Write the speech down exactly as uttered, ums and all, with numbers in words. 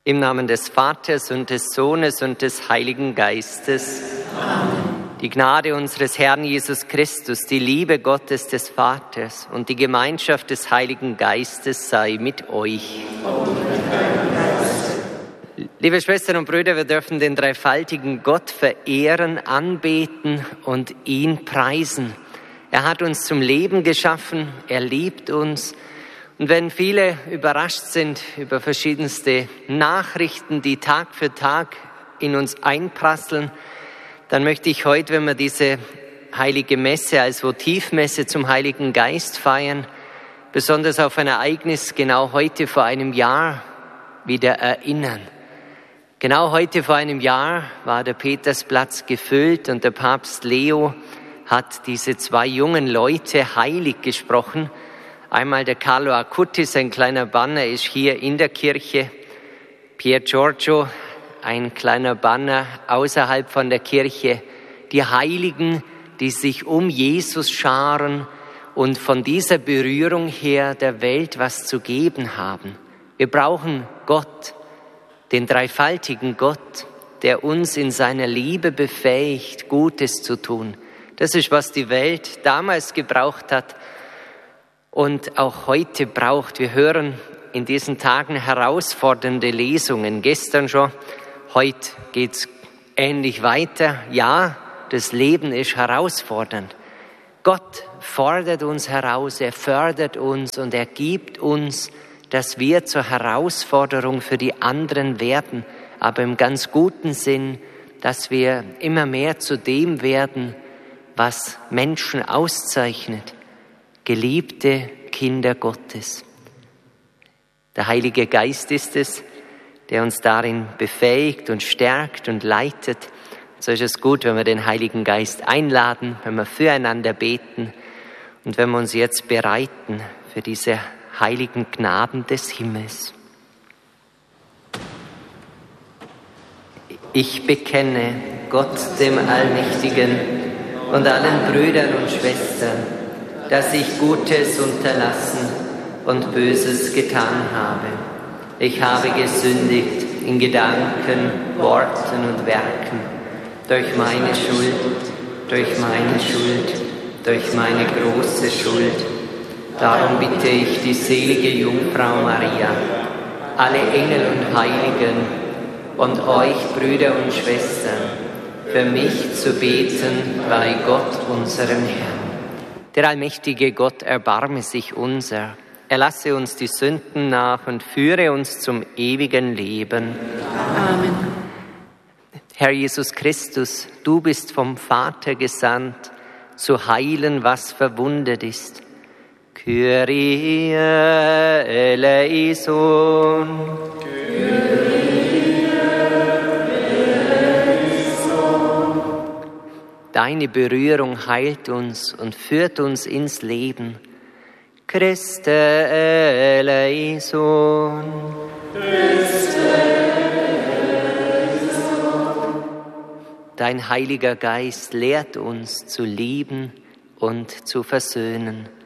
Im Namen des Vaters und des Sohnes und des Heiligen Geistes. Amen. Die Gnade unseres Herrn Jesus Christus, die Liebe Gottes des Vaters und die Gemeinschaft des Heiligen Geistes sei mit euch. Liebe Schwestern und Brüder, wir dürfen den dreifaltigen Gott verehren, anbeten und ihn preisen. Er hat uns zum Leben geschaffen, er liebt uns. Und wenn viele überrascht sind über verschiedenste Nachrichten, die Tag für Tag in uns einprasseln, dann möchte ich heute, wenn wir diese heilige Messe als Votivmesse zum Heiligen Geist feiern, besonders auf ein Ereignis genau heute vor einem Jahr wieder erinnern. Genau heute vor einem Jahr war der Petersplatz gefüllt und der Papst Leo hat diese zwei jungen Leute heilig gesprochen. Einmal der Carlo Acutis, ein kleiner Banner, ist hier in der Kirche. Pier Giorgio, ein kleiner Banner außerhalb von der Kirche. Die Heiligen, die sich um Jesus scharen und von dieser Berührung her der Welt was zu geben haben. Wir brauchen Gott, den dreifaltigen Gott, der uns in seiner Liebe befähigt, Gutes zu tun. Das ist, was die Welt damals gebraucht hat und auch heute braucht. Wir hören in diesen Tagen herausfordernde Lesungen. Gestern schon, heute geht's ähnlich weiter. Ja, das Leben ist herausfordernd. Gott fordert uns heraus, er fördert uns und er gibt uns, dass wir zur Herausforderung für die anderen werden, aber im ganz guten Sinn, dass wir immer mehr zu dem werden, was Menschen auszeichnet. Geliebte Kinder Gottes. Der Heilige Geist ist es, der uns darin befähigt und stärkt und leitet. So ist es gut, wenn wir den Heiligen Geist einladen, wenn wir füreinander beten und wenn wir uns jetzt bereiten für diese heiligen Gnaden des Himmels. Ich bekenne Gott, dem Allmächtigen, und allen Brüdern und Schwestern, dass ich Gutes unterlassen und Böses getan habe. Ich habe gesündigt in Gedanken, Worten und Werken, durch meine Schuld, durch meine Schuld, durch meine große Schuld. Darum bitte ich die selige Jungfrau Maria, alle Engel und Heiligen und euch, Brüder und Schwestern, für mich zu beten bei Gott, unserem Herrn. Der allmächtige Gott erbarme sich unser. Er lasse uns die Sünden nach und führe uns zum ewigen Leben. Amen. Herr Jesus Christus, du bist vom Vater gesandt, zu heilen, was verwundet ist. Kyrie eleison. Deine Berührung heilt uns und führt uns ins Leben. Christe eleison. Christe eleison. Dein Heiliger Geist lehrt uns zu lieben und zu versöhnen.